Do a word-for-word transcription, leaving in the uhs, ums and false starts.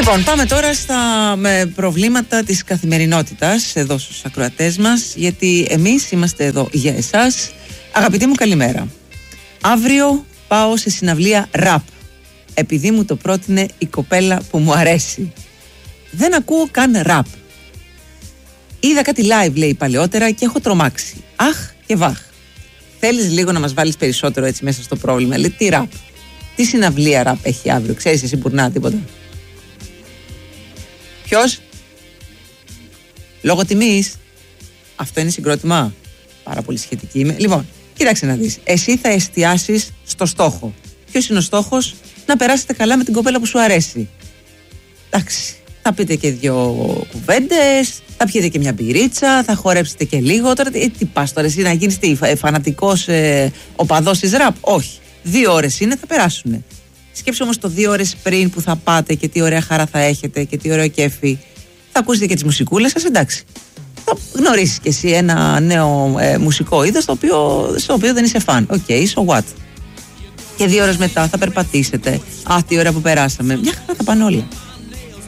Λοιπόν, πάμε τώρα στα με προβλήματα της καθημερινότητας εδώ στους ακροατές μας, γιατί εμείς είμαστε εδώ για εσάς. Αγαπητοί μου, καλημέρα. Αύριο πάω σε συναυλία ραπ, επειδή μου το πρότεινε η κοπέλα που μου αρέσει. Δεν ακούω καν ραπ. Είδα κάτι live, λέει, παλαιότερα και έχω τρομάξει. Αχ και βαχ. Θέλεις λίγο να μας βάλεις περισσότερο έτσι μέσα στο πρόβλημα? Λέει, τι ραπ, τι συναυλία ραπ έχει αύριο? Ξέρεις εσύ μπουρνά τίποτα? Ποιος? Λόγω τιμής? Αυτό είναι συγκρότημα? Πάρα πολύ σχετική είμαι. Λοιπόν, κοίταξε να δεις. Εσύ θα εστιάσεις στο στόχο. Ποιος είναι ο στόχος? Να περάσετε καλά με την κοπέλα που σου αρέσει. Εντάξει, θα πείτε και δύο κουβέντες, θα πιείτε και μια μπυρίτσα, θα χορέψετε και λίγο. Τώρα τι, τι πας τώρα εσύ να γίνεις τι, φανατικός ε, οπαδός της ραπ? Όχι. Δύο ώρες είναι, θα περάσουνε. Σκέψου όμως το δύο ώρες πριν που θα πάτε και τι ωραία χαρά θα έχετε και τι ωραίο κέφι. Θα ακούσετε και τις μουσικούλες σας, εντάξει. Θα γνωρίσεις κι εσύ ένα νέο ε, μουσικό είδος στο οποίο, στο οποίο δεν είσαι φαν. Οκ, okay, so what. Και δύο ώρες μετά θα περπατήσετε. Α, τι ώρα που περάσαμε. Μια χαρά θα πάνε όλα.